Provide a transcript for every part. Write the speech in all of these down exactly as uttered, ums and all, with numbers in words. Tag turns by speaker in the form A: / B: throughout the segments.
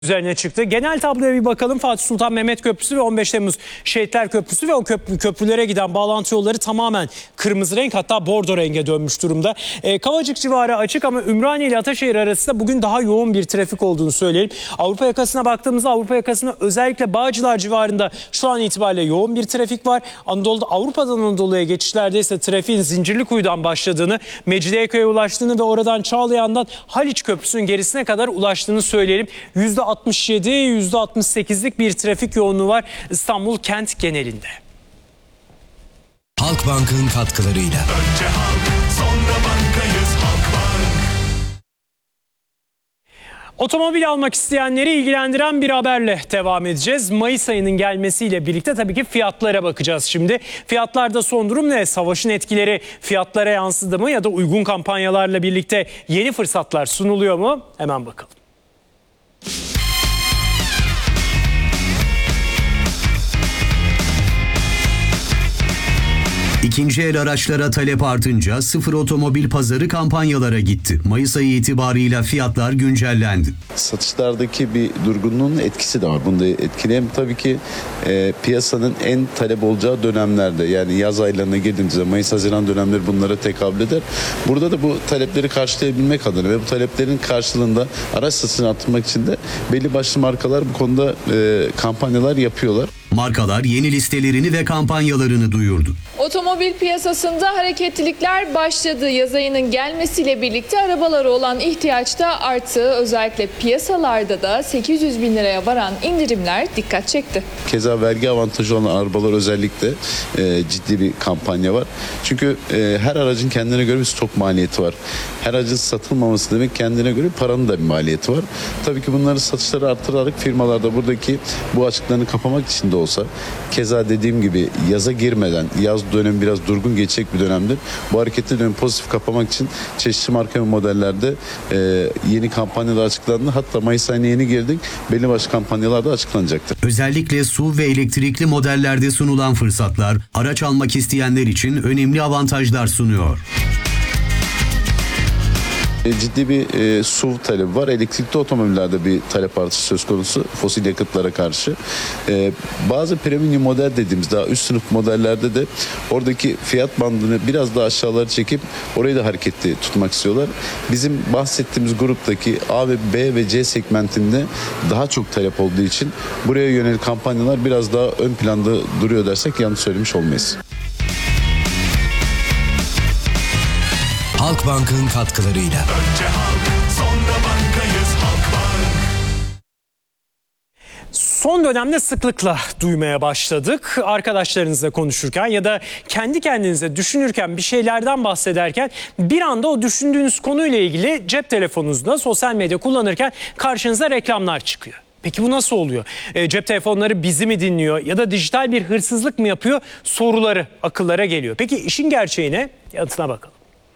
A: üzerine çıktı. Genel tabloya bir bakalım. Fatih Sultan Mehmet Köprüsü ve on beş Temmuz Şehitler Köprüsü ve o köprü, köprülere giden bağlantı yolları tamamen kırmızı renk, hatta bordo renge dönmüş durumda. E, Kavacık civarı açık ama Ümraniye ile Ataşehir arasında bugün daha yoğun bir trafik olduğunu söyleyelim. Avrupa yakasına baktığımızda Avrupa yakasına özellikle Bağcılar civarında şu an itibariyle yoğun bir trafik var. Anadolu'da, Avrupa'dan Anadolu'ya geçişlerde ise trafiğin Zincirlikuyu'dan başladığını, Mecidiyeköy'e ulaştığını ve oradan Çağlayan'dan Haliç Köprüsü'nün gerisine kadar ulaştığını söyleyelim. yüzde altmış yedi yüzde altmış sekizlik bir trafik yoğunluğu var İstanbul kent genelinde.
B: Halkbank'ın katkılarıyla.
C: Önce halk, sonra bankayız Halkbank.
A: Otomobil almak isteyenleri ilgilendiren bir haberle devam edeceğiz. Mayıs ayının gelmesiyle birlikte tabii ki fiyatlara bakacağız şimdi. Fiyatlarda son durum ne? Savaşın etkileri fiyatlara yansıdı mı ya da uygun kampanyalarla birlikte yeni fırsatlar sunuluyor mu? Hemen bakalım.
B: İkinci el araçlara talep artınca sıfır otomobil pazarı kampanyalara gitti. Mayıs ayı itibarıyla fiyatlar güncellendi.
D: Satışlardaki bir durgunluğun etkisi de var. Bunda etkileyen tabii ki e, piyasanın en talep olacağı dönemlerde, yani yaz aylarına girdiğimizde Mayıs-Haziran dönemleri bunlara tekabül eder. Burada da bu talepleri karşılayabilmek adına ve bu taleplerin karşılığında araç satışını arttırmak için de belli başlı markalar bu konuda e, kampanyalar yapıyorlar.
B: Markalar yeni listelerini ve kampanyalarını duyurdu.
E: Otomobil piyasasında hareketlilikler başladı. Yaz ayının gelmesiyle birlikte arabalara olan ihtiyaç da arttı. Özellikle piyasalarda da sekiz yüz bin liraya varan indirimler dikkat çekti.
D: Keza vergi avantajı olan arabalar özellikle e, ciddi bir kampanya var. Çünkü e, her aracın kendine göre bir stok maliyeti var. Her aracın satılmaması demek kendine göre paranın da bir maliyeti var. Tabii ki bunları satışları arttırarak firmalarda buradaki bu açıklarını kapamak için de olsa, keza dediğim gibi yaza girmeden, yaz dönemi biraz durgun geçecek bir dönemdir. Bu hareketli dönemi pozitif kapamak için çeşitli marka ve modellerde e, yeni kampanyalar açıklandı. Hatta Mayıs ayına yeni girdik. Belli başlı kampanyalar da açıklanacaktır.
B: Özellikle S U V ve elektrikli modellerde sunulan fırsatlar araç almak isteyenler için önemli avantajlar sunuyor.
D: Ciddi bir e, S U V talebi var. Elektrikli otomobillerde bir talep artışı söz konusu fosil yakıtlara karşı. E, bazı premium model dediğimiz daha üst sınıf modellerde de oradaki fiyat bandını biraz daha aşağılara çekip orayı da hareketli tutmak istiyorlar. Bizim bahsettiğimiz gruptaki A ve B ve C segmentinde daha çok talep olduğu için buraya yönelik kampanyalar biraz daha ön planda duruyor dersek yanlış söylemiş olmayız.
B: Halkbank'ın katkılarıyla.
C: Önce halk, sonra bankayız Halkbank.
A: Son dönemde sıklıkla duymaya başladık. Arkadaşlarınızla konuşurken ya da kendi kendinize düşünürken, bir şeylerden bahsederken bir anda o düşündüğünüz konuyla ilgili cep telefonunuzda sosyal medya kullanırken karşınıza reklamlar çıkıyor. Peki bu nasıl oluyor? E, cep telefonları bizi mi dinliyor ya da dijital bir hırsızlık mı yapıyor soruları akıllara geliyor. Peki işin gerçeğine, yanıtına bakalım.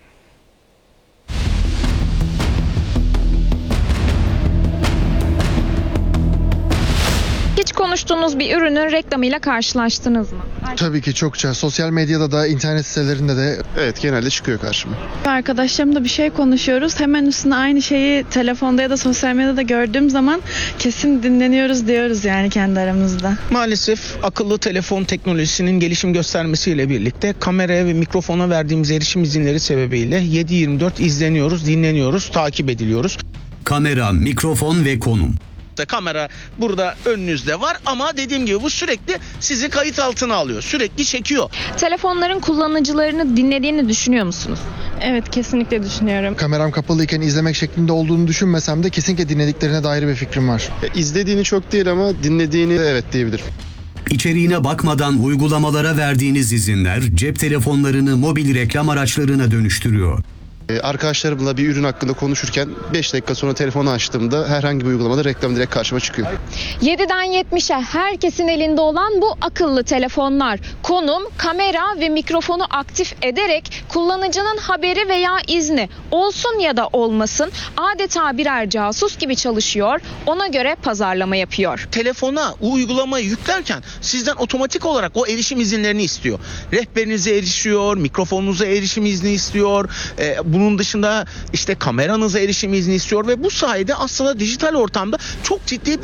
F: Hiç konuştuğunuz bir ürünün reklamıyla karşılaştınız mı?
G: Tabii ki çokça. Sosyal medyada da, internet sitelerinde de evet genelde çıkıyor karşıma.
H: Arkadaşlarımla bir şey konuşuyoruz. Hemen üstüne aynı şeyi telefonda ya da sosyal medyada gördüğüm zaman kesin dinleniyoruz diyoruz yani kendi aramızda.
I: Maalesef akıllı telefon teknolojisinin gelişim göstermesiyle birlikte kameraya ve mikrofona verdiğimiz erişim izinleri sebebiyle yedi yirmi dört izleniyoruz, dinleniyoruz, takip ediliyoruz.
B: Kamera, mikrofon ve konum.
I: Kamera burada önünüzde var ama dediğim gibi bu sürekli sizi kayıt altına alıyor. Sürekli çekiyor.
F: Telefonların kullanıcılarını dinlediğini düşünüyor musunuz?
H: Evet, kesinlikle düşünüyorum.
G: Kameram kapalıyken izlemek şeklinde olduğunu düşünmesem de kesinlikle dinlediklerine dair bir fikrim var.
J: İzlediğini çok değil ama dinlediğini evet diyebilirim.
B: İçeriğine bakmadan uygulamalara verdiğiniz izinler cep telefonlarını mobil reklam araçlarına dönüştürüyor.
J: Arkadaşlarımla bir ürün hakkında konuşurken beş dakika sonra telefonu açtığımda herhangi bir uygulamada reklam direkt karşıma çıkıyor.
F: yediden yetmişe herkesin elinde olan bu akıllı telefonlar konum, kamera ve mikrofonu aktif ederek kullanıcının haberi veya izni olsun ya da olmasın adeta birer casus gibi çalışıyor, ona göre pazarlama yapıyor.
I: Telefona o uygulamayı yüklerken sizden otomatik olarak o erişim izinlerini istiyor. Rehberinize erişiyor, mikrofonunuza erişim izni istiyor. E, bunun dışında işte kameranıza erişim izni istiyor ve bu sayede aslında dijital ortamda çok ciddi